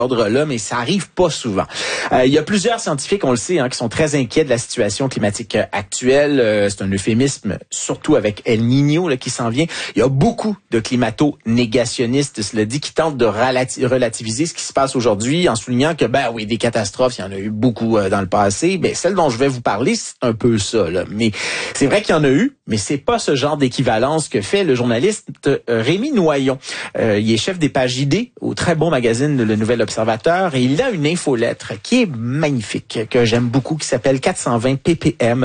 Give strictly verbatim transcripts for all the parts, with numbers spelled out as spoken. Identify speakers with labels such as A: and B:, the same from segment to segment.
A: ordre-là, mais ça arrive pas souvent. Euh, il y a plusieurs scientifiques, on le sait, hein, qui sont très inquiets de la situation climatique actuelle. Euh, c'est un euphémisme, surtout avec El Niño là, qui s'en vient. Il y a beaucoup de climato-négationnistes, cela dit, qui tentent de relati- relativiser ce qui se passe aujourd'hui en soulignant que, ben oui, des catastrophes, il y en a eu beaucoup euh, dans le passé. Ben, celle dont je vais vous parler, c'est un peu ça. Là. Mais c'est vrai qu'il y en a eu, mais c'est pas ce genre d'équivalence que fait le journaliste euh, Rémi Noyon. Euh, il est chef des pages I D au très bon magazine Le Nouvel Observateur. Observateur et il a une infolettre qui est magnifique, que j'aime beaucoup, qui s'appelle quatre cent vingt P P M.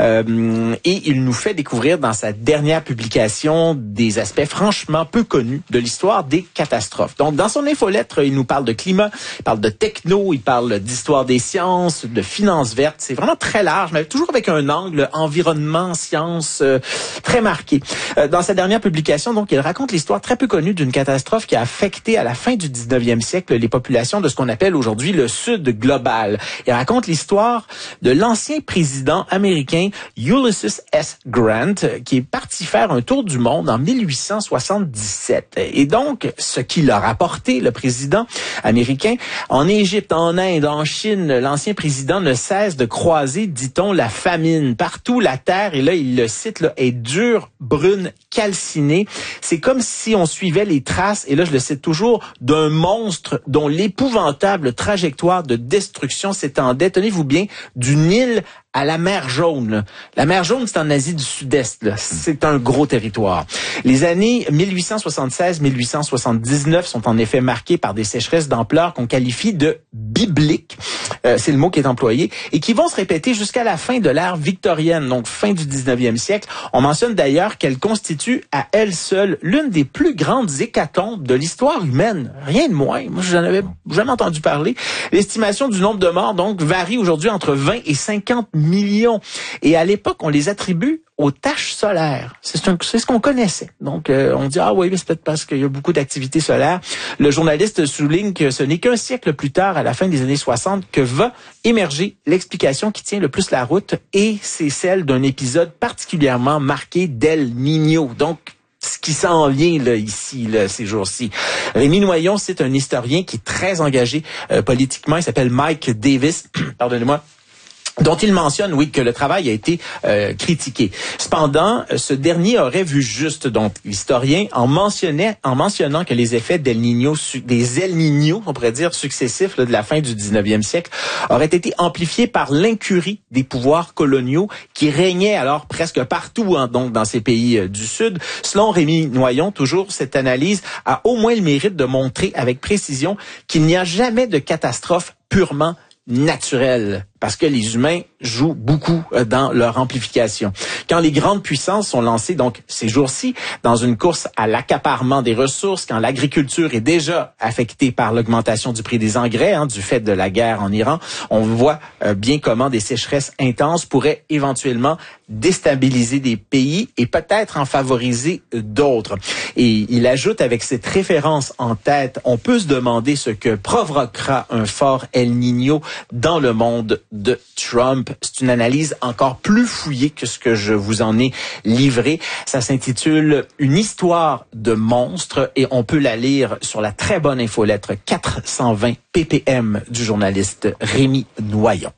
A: Euh, et il nous fait découvrir dans sa dernière publication des aspects franchement peu connus de l'histoire des catastrophes. Donc, dans son infolettre, il nous parle de climat, il parle de techno, il parle d'histoire des sciences, de finances vertes. C'est vraiment très large, mais toujours avec un angle environnement, sciences euh, très marqué. Euh, dans sa dernière publication, donc, il raconte l'histoire très peu connue d'une catastrophe qui a affecté à la fin du dix-neuvième siècle les populations de ce qu'on appelle aujourd'hui le Sud global. Il raconte l'histoire de l'ancien président américain Ulysses S. Grant, qui est parti faire un tour du monde en mille huit cent soixante-dix-sept. Et donc, ce qu'il a rapporté, le président américain, en Égypte, en Inde, en Chine, l'ancien président ne cesse de croiser, dit-on, la famine. Partout, la terre, et là, il le cite, là, est dure, brune, calcinée. C'est comme si on suivait les traces, et là, je le cite toujours, d'un monstre dont l'épouvantable trajectoire de destruction s'étendait, tenez-vous bien, du Nil à la mer Jaune. La mer Jaune, c'est en Asie du Sud-Est. Là. C'est un gros territoire. Les années mille huit cent soixante-seize mille huit cent soixante-dix-neuf sont en effet marquées par des sécheresses d'ampleur qu'on qualifie de bibliques. Euh, c'est le mot qui est employé. Et qui vont se répéter jusqu'à la fin de l'ère victorienne, donc fin du dix-neuvième siècle. On mentionne d'ailleurs qu'elle constitue à elle seule l'une des plus grandes hécatombes de l'histoire humaine. Rien de moins. Moi, j'en avais jamais entendu parler. L'estimation du nombre de morts, donc, varie aujourd'hui entre vingt et cinquante millions. Et à l'époque, on les attribue aux taches solaires. C'est, un, c'est ce qu'on connaissait. Donc, euh, on dit, ah oui, mais c'est peut-être parce qu'il y a beaucoup d'activités solaires. Le journaliste souligne que ce n'est qu'un siècle plus tard, à la fin des années soixante, que va émerger l'explication qui tient le plus la route, et c'est celle d'un épisode particulièrement marqué d'El Niño. Donc, ce qui s'en vient là, ici, là, ces jours-ci. Rémi Noyon, c'est un historien qui est très engagé euh, politiquement. Il s'appelle Mike Davis. Pardonnez-moi. Dont il mentionne, oui, que le travail a été euh, critiqué. Cependant, ce dernier aurait vu juste, donc l'historien, en mentionnait, en mentionnant que les effets d'El Niño, des El Niño, on pourrait dire successifs là, de la fin du dix-neuvième siècle, auraient été amplifiés par l'incurie des pouvoirs coloniaux qui régnaient alors presque partout, hein, donc dans ces pays euh, du Sud. Selon Rémi Noyon, toujours cette analyse a au moins le mérite de montrer avec précision qu'il n'y a jamais de catastrophe purement naturelle, parce que les humains jouent beaucoup dans leur amplification. Quand les grandes puissances sont lancées, donc ces jours-ci, dans une course à l'accaparement des ressources, quand l'agriculture est déjà affectée par l'augmentation du prix des engrais, hein, du fait de la guerre en Iran, on voit euh, bien comment des sécheresses intenses pourraient éventuellement déstabiliser des pays et peut-être en favoriser d'autres. Et il ajoute, avec cette référence en tête, on peut se demander ce que provoquera un fort El Niño dans le monde de Trump. C'est une analyse encore plus fouillée que ce que je vous en ai livré. Ça s'intitule « Une histoire de monstres » et on peut la lire sur la très bonne infolettre quatre cent vingt P P M du journaliste Rémi Noyon.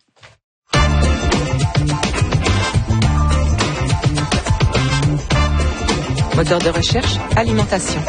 B: Moteur de recherche, alimentation.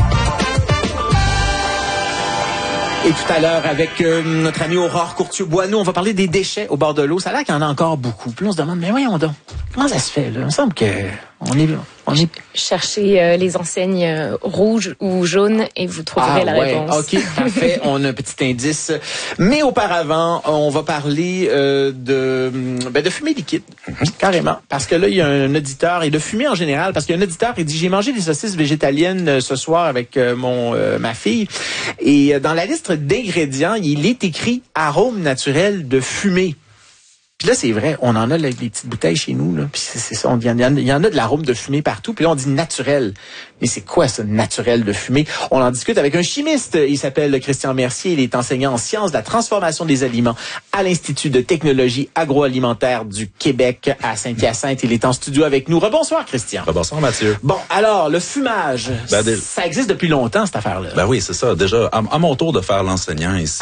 A: Et tout à l'heure, avec euh, notre ami Aurore Courtieu-Boineau, on va parler des déchets au bord de l'eau. Ça a l'air qu'il y en a encore beaucoup. Puis on se demande, mais voyons donc, comment ça se fait, là? Il me semble que on est... On est...
C: Cherchez euh, les enseignes euh, rouges ou jaunes et vous trouverez
A: ah,
C: la
A: ouais.
C: réponse.
A: OK, parfait. On a un petit indice. Mais auparavant, on va parler euh, de ben, de fumée liquide, mm-hmm. carrément. Parce que là, il y a un auditeur, et de fumée en général, parce qu'il y a un auditeur qui dit, j'ai mangé des saucisses végétaliennes euh, ce soir avec euh, mon euh, ma fille. Et euh, dans la liste d'ingrédients, il est écrit arôme naturel de fumée. Puis là, c'est vrai, on en a là, les petites bouteilles chez nous, là. Puis c'est, c'est ça, il y, y, y en a de l'arôme de fumée partout. Puis là, on dit naturel. Mais c'est quoi ça, naturel de fumée? On en discute avec un chimiste. Il s'appelle Christian Mercier. Il est enseignant en sciences de la transformation des aliments à l'Institut de technologie agroalimentaire du Québec à Saint-Hyacinthe. Il est en studio avec nous. Rebonsoir, Christian.
D: Rebonsoir, Mathieu.
A: Bon, alors, le fumage, ben, ça existe depuis longtemps, cette affaire-là.
D: Ben oui, c'est ça. Déjà, à, à mon tour de faire l'enseignant ici,